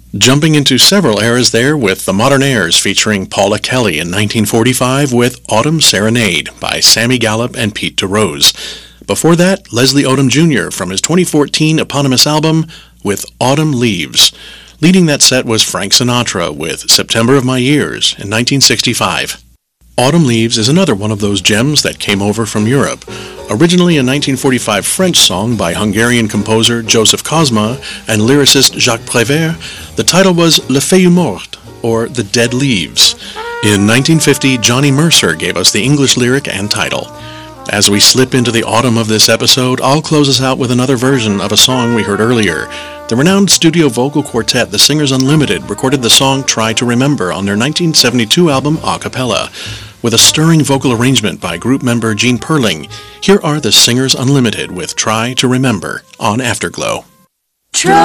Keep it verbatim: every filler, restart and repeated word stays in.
Jumping into several eras there with the Modern Airs featuring Paula Kelly in nineteen forty-five with Autumn Serenade by Sammy Gallup and Pete DeRose. Before that, Leslie Odom Junior from his twenty fourteen eponymous album with Autumn Leaves. Leading that set was Frank Sinatra with September of My Years in nineteen sixty-five. Autumn Leaves is another one of those gems that came over from Europe. Originally a nineteen forty-five French song by Hungarian composer Joseph Kozma and lyricist Jacques Prévert, the title was Les Feuilles Mortes, or The Dead Leaves. In nineteen fifty, Johnny Mercer gave us the English lyric and title. As we slip into the autumn of this episode, I'll close us out with another version of a song we heard earlier. The renowned studio vocal quartet The Singers Unlimited recorded the song Try to Remember on their nineteen seventy-two album A Cappella. With a stirring vocal arrangement by group member Gene Perling, here are The Singers Unlimited with Try to Remember on Afterglow. Try